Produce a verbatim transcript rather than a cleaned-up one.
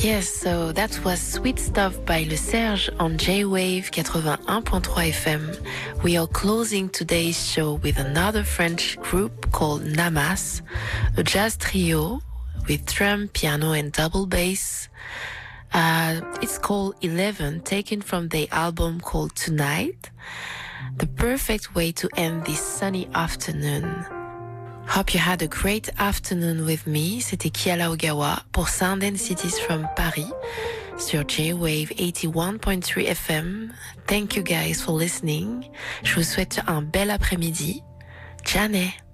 Yes, so that was Sweet Stuff by Le Serge on J-Wave eighty-one point three F M. We are closing today's show with another French group called Namas, a jazz trio with drum, piano and double bass. Uh, it's called Eleven, taken from their album called Tonight. The perfect way to end this sunny afternoon. Hope you had a great afternoon with me. C'était Kiala Ogawa pour Sound and Cities from Paris sur J-Wave eighty-one point three F M. Thank you guys for listening. Je vous souhaite un bel après-midi. Jane.